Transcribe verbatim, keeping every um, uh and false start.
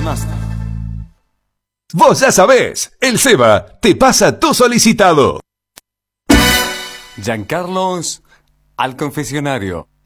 Master. Vos ya sabés, el Seba te pasa tu solicitado. Giancarlos al confesionario.